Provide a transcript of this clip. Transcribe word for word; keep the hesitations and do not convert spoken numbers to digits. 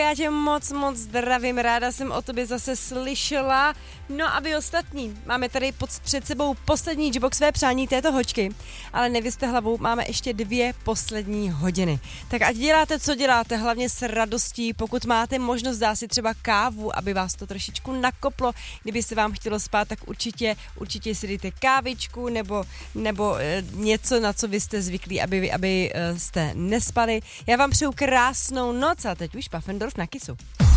Já tě moc, moc zdravím, ráda jsem o tobě zase slyšela. No a vy ostatní, máme tady pod, před sebou poslední Jukebox své přání této hočky, ale nevězte hlavou, máme ještě dvě poslední hodiny. Tak ať děláte, co děláte, hlavně s radostí, pokud máte možnost dát si třeba kávu, aby vás to trošičku nakoplo, kdyby se vám chtělo spát, tak určitě, určitě si dejte kávičku nebo, nebo e, něco, na co vy jste zvyklí, aby, aby e, jste nespali. Já vám přeju krásnou noc a teď už Pfaffendorf na kysu.